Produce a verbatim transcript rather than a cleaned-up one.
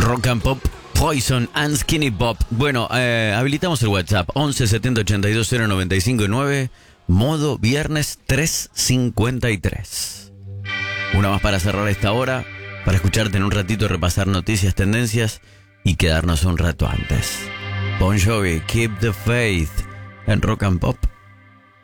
Rock and Pop, Poison and Skinny Pop. Bueno, eh, habilitamos el WhatsApp once setenta ochenta y dos cero noventa y cinco nueve, modo viernes tres cincuenta y tres. Una más para cerrar esta hora, para escucharte en un ratito, repasar noticias, tendencias y quedarnos un rato antes. Bon Jovi, Keep the Faith en Rock and Pop.